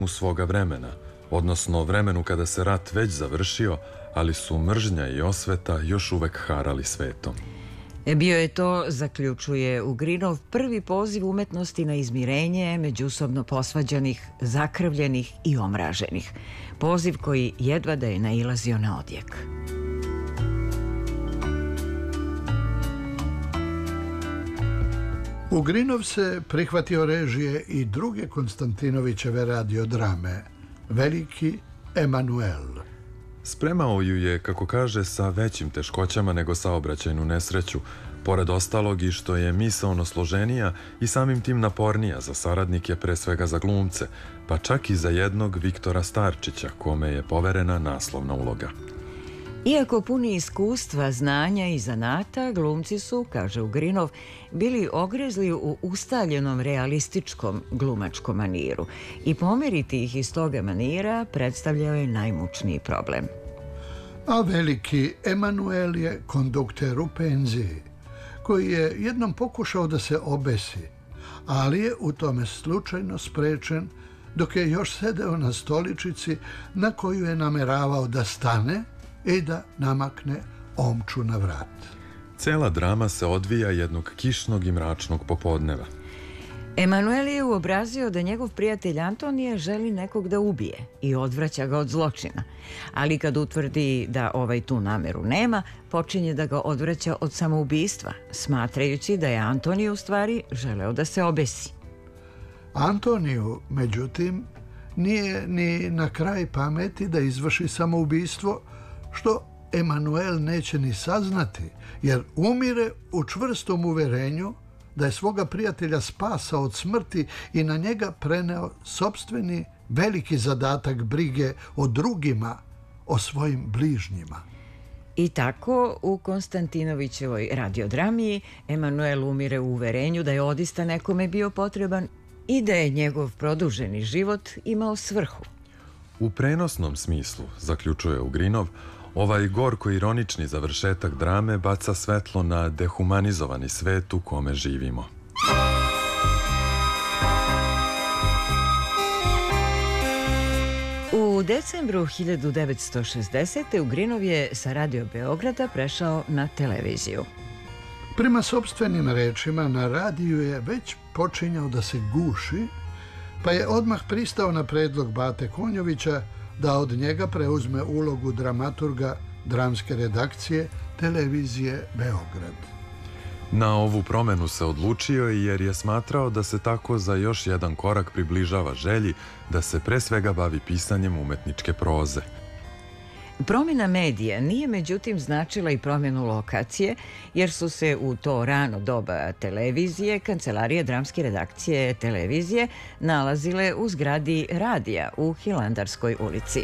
u svoga vremena, odnosno vremenu kada se rat već završio, ali su mržnja i osveta još uvek harali svetom. Bio je to, zaključuje Ugrinov, prvi poziv umetnosti na izmirenje međusobno posvađanih, zakrvljenih i omraženih. Poziv koji jedva da je nailazio na odjek. Ugrinov se prihvatio režije i druge Konstantinovićeve radiodrame, Veliki Emanuel. Spremao ju je, kako kaže, sa većim teškoćama nego saobraćajnu nesreću, pored ostalog i što je misaono složenija i samim tim napornija za saradnike, pre svega za glumce, pa čak i za jednog Viktora Starčića, kome je poverena naslovna uloga. Iako puni iskustva, znanja i zanata, glumci su, kaže Ugrinov, bili ogrezli u ustaljenom realističkom glumačkom maniru i pomeriti ih iz toga manira predstavljao je najmučniji problem. A Veliki Emanuel je kondukter u penziji, koji je jednom pokušao da se obesi, ali je u tome slučajno sprečen dok je još sedeo na stoličici na koju je nameravao da stane i da namakne omču na vrat. Cela drama se odvija jednog kišnog i mračnog popodneva. Emanuel je uobrazio da njegov prijatelj Antonije želi nekog da ubije i odvraća ga od zločina, ali kad utvrdi da ovaj tu nameru nema, počinje da ga odvraća od samoubistva, smatrajući da je Antonije u stvari želeo da se obesi. Antoniju, međutim, nije ni na kraj pameti da izvrši samoubistvo, što Emanuel neće ni saznati, jer umire u čvrstom uverenju da je svoga prijatelja spasao od smrti i na njega preneo sopstveni veliki zadatak brige o drugima, o svojim bližnjima. I tako, u Konstantinovićevoj radiodrami, Emanuel umire u uverenju da je odista nekome bio potreban i da je njegov produženi život imao svrhu. U prenosnom smislu, zaključuje Ugrinov, ovaj gorko-ironični završetak drame baca svetlo na dehumanizovani svet u kome živimo. U decembru 1960. Ugrinov je sa Radio Beograda prešao na televiziju. Prema sopstvenim rečima, na radiju je već počinjao da se guši, pa je odmah pristao na predlog Bate Konjovića da od njega preuzme ulogu dramaturga dramske redakcije Televizije Beograd. Na ovu promenu se odlučio jer je smatrao da se tako za još jedan korak približava želji da se pre svega bavi pisanjem umetničke proze. Promjena medija nije međutim značila i promjenu lokacije, jer su se u to rano doba televizije kancelarije dramske redakcije Televizije nalazile u zgradi radija u Hilandarskoj ulici.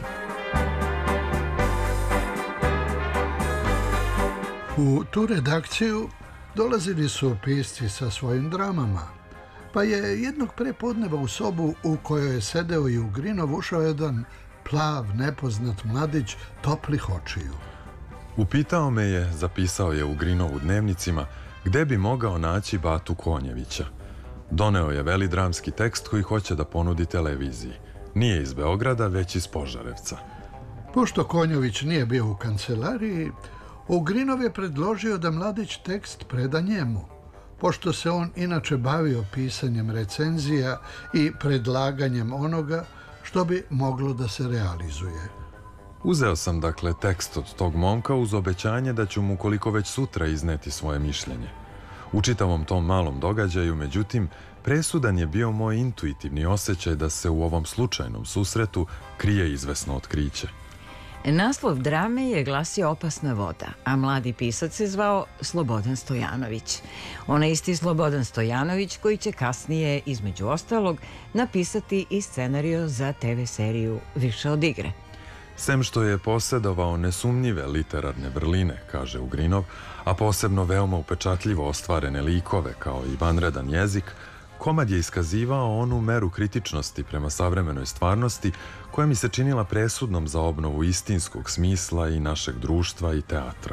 U tu redakciju dolazili su pisci sa svojim dramama, pa je jednog prepodneva u sobu u kojoj je sedeo i Ugrinov ušao jedan plav, nepoznat mladić toplih očiju. Upitao me je, zapisao je Ugrinov u dnevnicima, gde bi mogao naći Batu Konjevića. Doneo je veli dramski tekst koji hoće da ponudi televiziji. Nije iz Beograda, već iz Požarevca. Pošto Konjović nije bio u kancelariji, Ugrinov je predložio da mladić tekst preda njemu, pošto se on inače bavio pisanjem recenzija i predlaganjem onoga što bi moglo da se realizuje. Uzeo sam dakle tekst od tog momka uz obećanje da ću mu koliko već sutra izneti svoje mišljenje. U čitavom tom malom događaju, međutim, presudan je bio moj intuitivni osjećaj da se u ovom slučajnom susretu krije izvesno otkriće. Naslov drame je glasio Opasna voda, a mladi pisac se zvao Slobodan Stojanović. Onaj isti Slobodan Stojanović koji će kasnije, između ostalog, napisati i scenario za TV seriju Više od igre. Sem što je posedovao nesumnjive literarne vrline, kaže Ugrinov, a posebno veoma upečatljivo ostvarene likove kao i vanredan jezik, komad je iskazivao onu meru kritičnosti prema savremenoj stvarnosti koja mi se činila presudnom za obnovu istinskog smisla i našeg društva i teatra.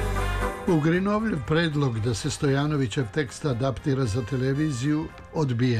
Ugrinovljev predlog da se Stojanovićev tekst adaptira za televiziju odbijen.